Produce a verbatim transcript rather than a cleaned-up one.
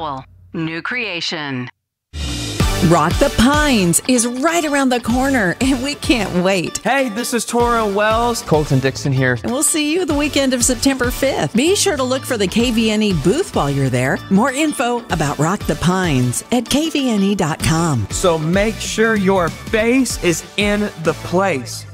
Howell. New creation. Rock the Pines is right around the corner, and we can't wait. Hey, this is Torrin Wells. Colton Dixon here. And we'll see you the weekend of September fifth. Be sure to look for the K V N E booth while you're there. More info about Rock the Pines at K V N E dot com. So make sure your face is in the place.